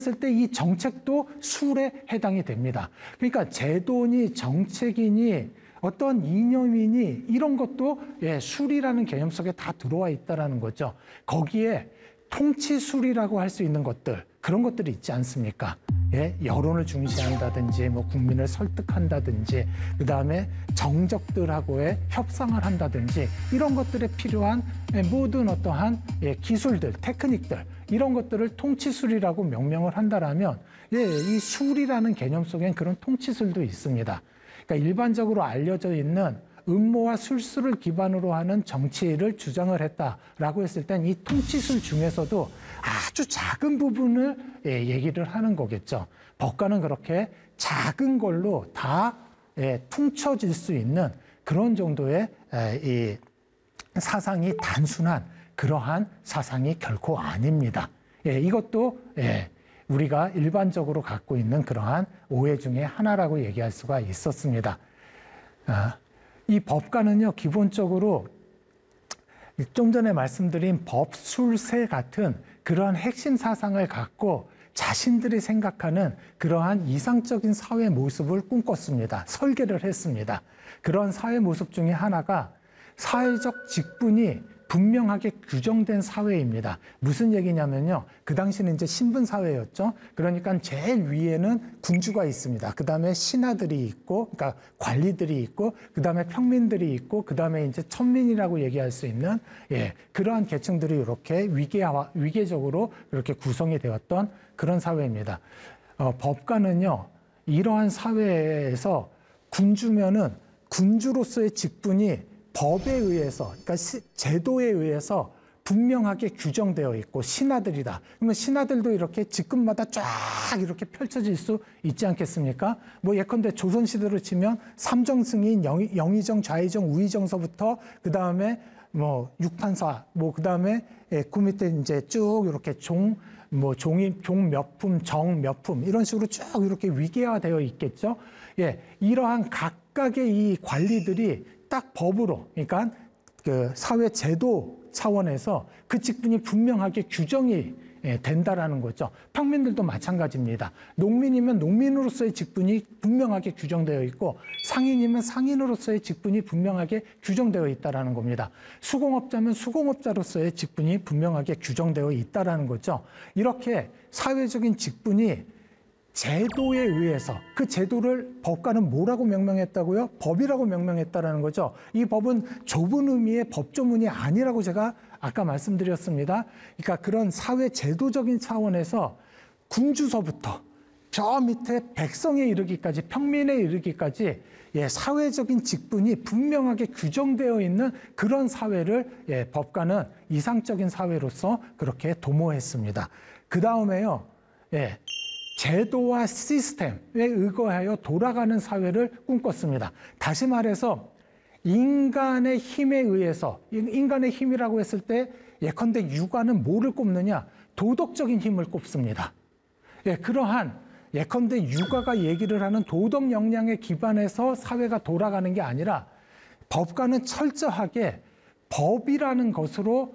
했을 때 이 정책도 술에 해당이 됩니다. 그러니까 제도니 정책이니 어떤 이념이니 이런 것도 술이라는 개념 속에 다 들어와 있다는 거죠. 거기에 통치술이라고 할 수 있는 것들, 그런 것들이 있지 않습니까? 여론을 중시한다든지 뭐 국민을 설득한다든지 그다음에 정적들하고의 협상을 한다든지 이런 것들에 필요한 모든 어떠한 기술들, 테크닉들 이런 것들을 통치술이라고 명명을 한다라면 이 술이라는 개념 속엔 그런 통치술도 있습니다. 그러니까 일반적으로 알려져 있는 음모와 술수를 기반으로 하는 정치를 주장을 했다라고 했을 땐 이 통치술 중에서도 아주 작은 부분을 얘기를 하는 거겠죠. 법과는 그렇게 작은 걸로 다 퉁쳐질 수 있는 그런 정도의 이 사상이 단순한 그러한 사상이 결코 아닙니다. 이것도 우리가 일반적으로 갖고 있는 그러한 오해 중에 하나라고 얘기할 수가 있었습니다. 이 법가는요, 기본적으로 좀 전에 말씀드린 법, 술, 세 같은 그러한 핵심 사상을 갖고 자신들이 생각하는 그러한 이상적인 사회 모습을 꿈꿨습니다. 설계를 했습니다. 그런 사회 모습 중에 하나가 사회적 직분이 분명하게 규정된 사회입니다. 무슨 얘기냐면요. 그 당시는 이제 신분 사회였죠. 그러니까 제일 위에는 군주가 있습니다. 그 다음에 신하들이 있고, 그러니까 관리들이 있고, 그 다음에 평민들이 있고, 그 다음에 이제 천민이라고 얘기할 수 있는 그러한 계층들이 이렇게 위계적으로 이렇게 구성이 되었던 그런 사회입니다. 법가는요, 이러한 사회에서 군주면은 군주로서의 직분이 법에 의해서, 그러니까 제도에 의해서 분명하게 규정되어 있고 신하들이다. 그러면 신하들도 이렇게 직급마다 쫙 이렇게 펼쳐질 수 있지 않겠습니까? 뭐 예컨대 조선시대로 치면 삼정승인, 영의정, 좌의정, 우의정서부터 그 다음에 뭐 육판사, 뭐 그 다음에 그 밑에 이제 쭉 이렇게 종 몇 품, 정 몇 품 이런 식으로 쭉 이렇게 위계화되어 있겠죠. 이러한 각각의 이 관리들이 딱 법으로, 그러니까 그 사회 제도 차원에서 그 직분이 분명하게 규정이 된다라는 거죠. 평민들도 마찬가지입니다. 농민이면 농민으로서의 직분이 분명하게 규정되어 있고 상인이면 상인으로서의 직분이 분명하게 규정되어 있다라는 겁니다. 수공업자면 수공업자로서의 직분이 분명하게 규정되어 있다라는 거죠. 이렇게 사회적인 직분이 제도에 의해서 그 제도를 법가는 뭐라고 명명했다고요? 법이라고 명명했다라는 거죠. 이 법은 좁은 의미의 법조문이 아니라고 제가 아까 말씀드렸습니다. 그러니까 그런 사회 제도적인 차원에서 군주서부터 저 밑에 백성에 이르기까지 평민에 이르기까지 사회적인 직분이 분명하게 규정되어 있는 그런 사회를 법가는 이상적인 사회로서 그렇게 도모했습니다. 그 다음에요. 제도와 시스템에 의거하여 돌아가는 사회를 꿈꿨습니다. 다시 말해서 인간의 힘에 의해서, 인간의 힘이라고 했을 때 예컨대 육아는 뭐를 꼽느냐? 도덕적인 힘을 꼽습니다. 그러한 예컨대 육아가 얘기를 하는 도덕 역량에 기반해서 사회가 돌아가는 게 아니라 법과는 철저하게 법이라는 것으로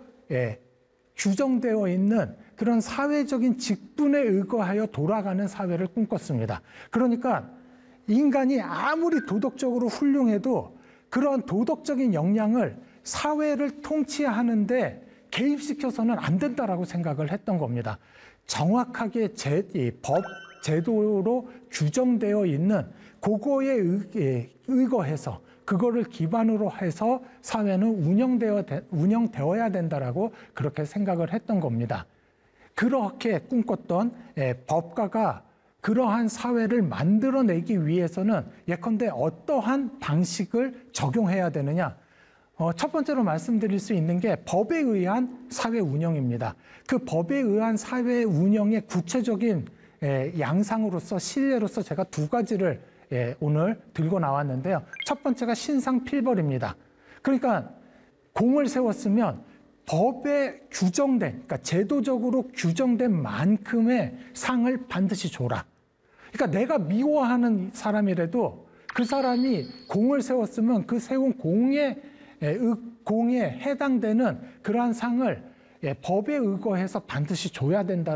규정되어 있는 그런 사회적인 직분에 의거하여 돌아가는 사회를 꿈꿨습니다. 그러니까 인간이 아무리 도덕적으로 훌륭해도 그런 도덕적인 역량을 사회를 통치하는데 개입시켜서는 안 된다라고 생각을 했던 겁니다. 정확하게 법, 제도로 규정되어 있는 그거에 의거해서 그거를 기반으로 해서 사회는 운영되어야 된다라고 그렇게 생각을 했던 겁니다. 그렇게 꿈꿨던 법가가 그러한 사회를 만들어내기 위해서는 예컨대 어떠한 방식을 적용해야 되느냐. 첫 번째로 말씀드릴 수 있는 게 법에 의한 사회 운영입니다. 그 법에 의한 사회 운영의 구체적인 양상으로서 실례로서 제가 두 가지를 오늘 들고 나왔는데요. 첫 번째가 신상필벌입니다. 그러니까 공을 세웠으면 법에 규정된, 그러니까 제도적으로 규정된 만큼의 상을 반드시 줘라. 그러니까 내가 미워하는 사람이라도 그 사람이 공을 세웠으면 그 세운 공에 해당되는 그러한 상을 법에 의거해서 반드시 줘야 된다.